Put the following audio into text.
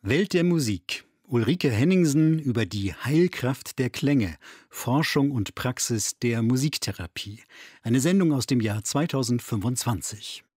Welt der Musik. Ulrike Henningsen über die Heilkraft der Klänge, Forschung und Praxis der Musiktherapie. Eine Sendung aus dem Jahr 2025.